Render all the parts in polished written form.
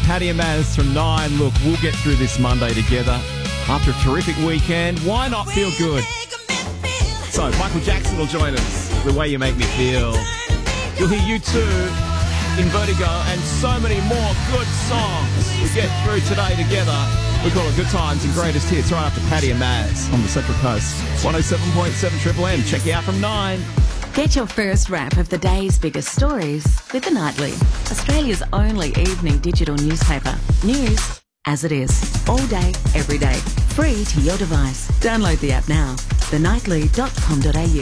Paddy and Maz from 9. Look, we'll get through this Monday together. After a terrific weekend, why not feel good? So, Michael Jackson will join us. The Way You Make Me Feel. You'll hear U2 in Vertigo and so many more good songs we get through today together. We call it Good Times and Greatest Hits right after Paddy and Maz on the Central Coast. 107.7 Triple M. Check you out from 9. Get your first wrap of the day's biggest stories with The Nightly, Australia's only evening digital newspaper. News as it is, all day, every day, free to your device. Download the app now, thenightly.com.au.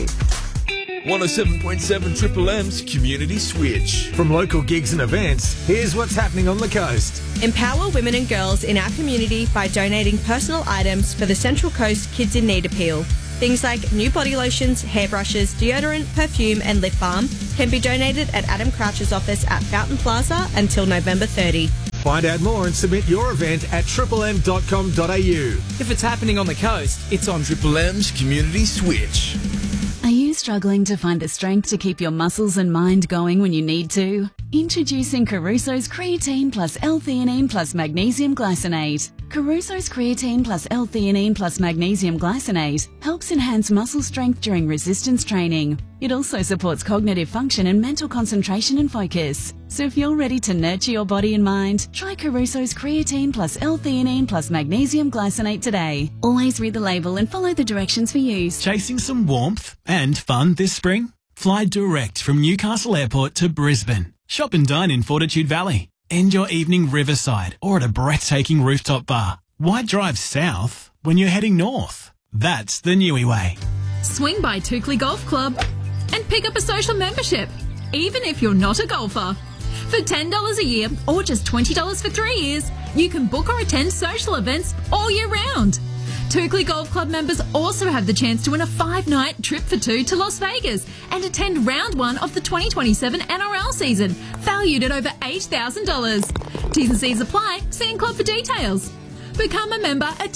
107.7 Triple M's Community Switch. From local gigs and events, here's what's happening on the coast. Empower women and girls in our community by donating personal items for the Central Coast Kids in Need appeal. Things like new body lotions, hairbrushes, deodorant, perfume and lip balm can be donated at Adam Crouch's office at Fountain Plaza until November 30. Find out more and submit your event at triplem.com.au. If it's happening on the coast, it's on Triple M's Community Switch. Are you struggling to find the strength to keep your muscles and mind going when you need to? Introducing Caruso's Creatine Plus L-Theanine Plus Magnesium Glycinate. Caruso's Creatine Plus L-Theanine Plus Magnesium Glycinate helps enhance muscle strength during resistance training. It also supports cognitive function and mental concentration and focus. So if you're ready to nurture your body and mind, try Caruso's Creatine Plus L-Theanine Plus Magnesium Glycinate today. Always read the label and follow the directions for use. Chasing some warmth and fun this spring? Fly direct from Newcastle Airport to Brisbane. Shop and dine in Fortitude Valley. End your evening riverside or at a breathtaking rooftop bar. Why drive south when you're heading north? That's the Newey way. Swing by Toukley Golf Club and pick up a social membership, even if you're not a golfer. For $10 a year or just $20 for 3 years, you can book or attend social events all year round. Toukley Golf Club members also have the chance to win a 5-night trip for 2 to Las Vegas and attend round 1 of the 2027 NRL season, valued at over $8,000. T's and C's apply. See in club for details. Become a member at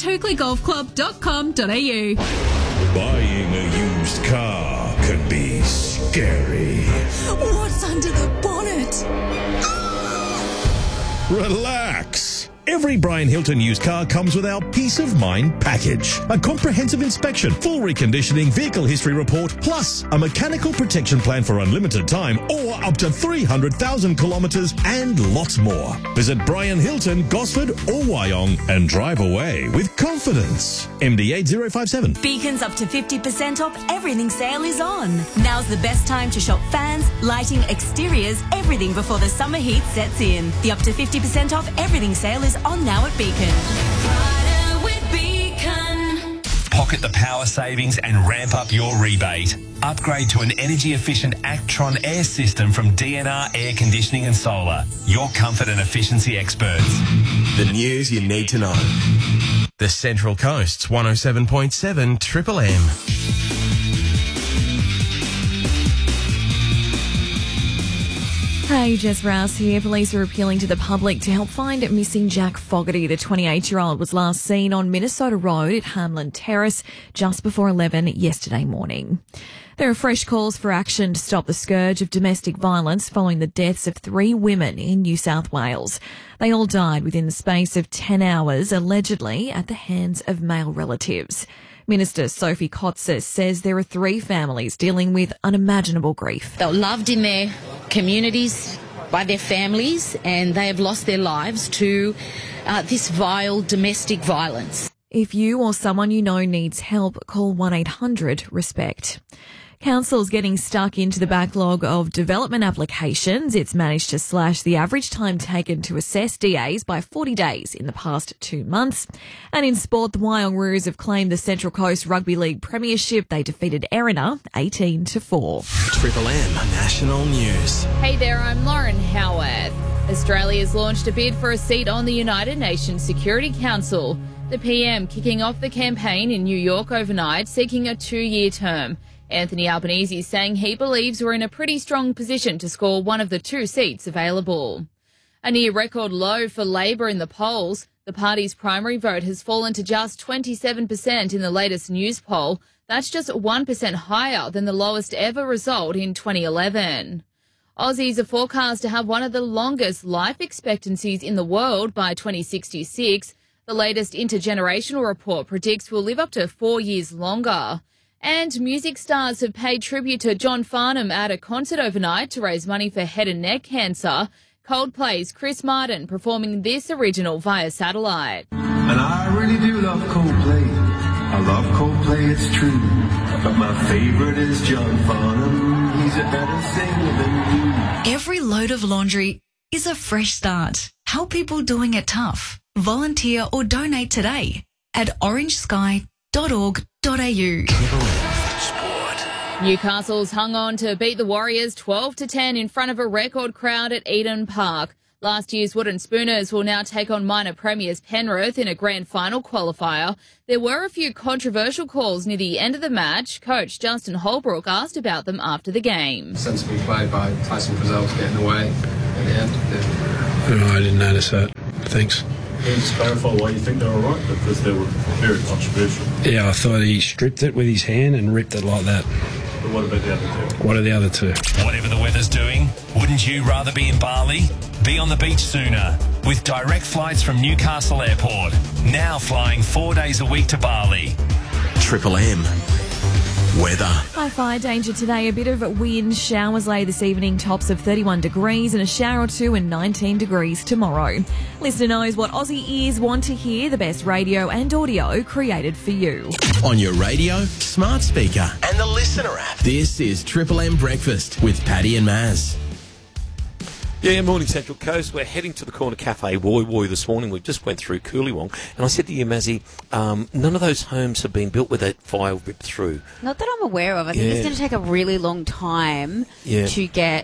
toukleyGolfClub.com.au. Buying a used car can be scary. What's under the bonnet? Relax. Every Brian Hilton used car comes with our Peace of Mind package. A comprehensive inspection, full reconditioning, vehicle history report, plus a mechanical protection plan for unlimited time or up to 300,000 kilometres and lots more. Visit Brian Hilton, Gosford or Wyong and drive away with confidence. MD 8057. Beacon's up to 50% off everything sale is on. Now's the best time to shop fans, lighting, exteriors, everything before the summer heat sets in. The up to 50% off everything sale is on now at Beacon. Rider with Beacon. Pocket the power savings and ramp up your rebate. Upgrade to an energy-efficient Actron air system from DNR Air Conditioning and Solar. Your comfort and efficiency experts. The news you need to know. The Central Coast's 107.7 Triple M. Hey, Jess Rouse here. Police are appealing to the public to help find missing Jack Fogarty. The 28-year-old was last seen on Minnesota Road at Hamlin Terrace just before 11 yesterday morning. There are fresh calls for action to stop the scourge of domestic violence following the deaths of 3 women in New South Wales. They all died within the space of 10 hours, allegedly at the hands of male relatives. Minister Sophie Kotzer says there are 3 families dealing with unimaginable grief. They were loved in their communities by their families and they have lost their lives to this vile domestic violence. If you or someone you know needs help, call 1-800-RESPECT. Council's getting stuck into the backlog of development applications. It's managed to slash the average time taken to assess DAs by 40 days in the past 2 months. And in sport, the Wyong Roos have claimed the Central Coast Rugby League Premiership. They defeated Erina 18-4. Triple M National News. Hey there, I'm Lauren Howard. Australia's launched a bid for a seat on the United Nations Security Council. The PM kicking off the campaign in New York overnight, seeking a 2-year term. Anthony Albanese is saying he believes we're in a pretty strong position to score one of the 2 seats available. A near record low for Labor in the polls. The party's primary vote has fallen to just 27% in the latest news poll. That's just 1% higher than the lowest ever result in 2011. Aussies are forecast to have one of the longest life expectancies in the world by 2066. The latest intergenerational report predicts we'll live up to 4 years longer. And music stars have paid tribute to John Farnham at a concert overnight to raise money for head and neck cancer. Coldplay's Chris Martin performing this original via satellite. And I really do love Coldplay. I love Coldplay, it's true. But my favourite is John Farnham. He's a better singer than you. Every load of laundry is a fresh start. Help people doing it tough. Volunteer or donate today at orangesky.org.au. Newcastle's hung on to beat the Warriors 12-10 in front of a record crowd at Eden Park. Last year's Wooden Spooners will now take on minor premiers Penrith in a grand final qualifier. There were a few controversial calls near the end of the match. Coach Justin Holbrook asked about them after the game. Sensibly played by Tyson Frizzell to get in the way at the end. No, I didn't notice that. Thanks. Can you just clarify why you think they were right? Because they were very controversial. Yeah, I thought he stripped it with his hand and ripped it like that. But what about the other two? What are the other two? Whatever the weather's doing, wouldn't you rather be in Bali? Be on the beach sooner with direct flights from Newcastle Airport. Now flying 4 days a week to Bali. Triple M. Weather. High fire danger today. A bit of wind, showers lay this evening, tops of 31 degrees, and a shower or two and 19 degrees tomorrow. Listener knows what Aussie ears want to hear, the best radio and audio created for you. On your radio, smart speaker, and the Listener app. This is Triple M Breakfast with Paddy and Maz. Yeah, morning Central Coast. We're heading to the Corner Cafe Woy Woy this morning. We just went through Coolywong, and I said to you, Mazzy, none of those homes have been built with that fire ripped through. Not that I'm aware of. I think it's going to take a really long time to get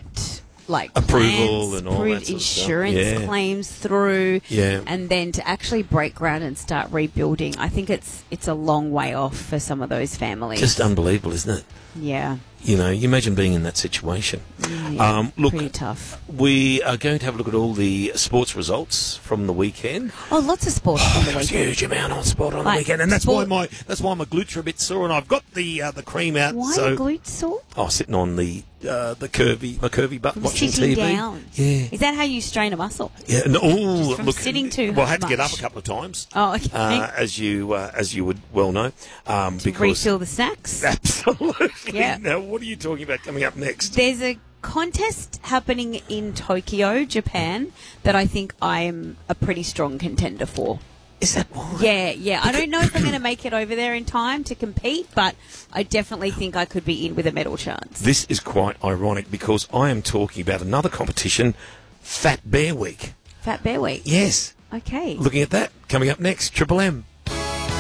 approval plans, and all that sort insurance claims through, Yeah. and then to actually break ground and start rebuilding. I think it's a long way off for some of those families. Just unbelievable, isn't it? Yeah. You know, you imagine being in that situation. Look, pretty tough. We are going to have a look at all the sports results from the weekend. Oh, lots of sports from the There's a weekend. huge amount on sport on the Like, weekend, and that's sport- why my glutes are a bit sore, and I've got the cream out. Why so, are glutes sore? Oh, sitting on the curvy butt From watching sitting TV. down. Yeah. Is that how you strain a muscle? Yeah. No, Just from sitting too Well, I had to get much. up a couple of times. Oh, okay. As you would well know, To because refill the snacks? Absolutely. Yeah. Now, what are you talking about coming up next? There's a contest happening in Tokyo, Japan, that I think I'm a pretty strong contender for. Is that why? Yeah. I don't know if I'm going to make it over there in time to compete, but I definitely think I could be in with a medal chance. This is quite ironic because I am talking about another competition, Fat Bear Week. Fat Bear Week? Yes. Okay. Looking at that, coming up next, Triple M.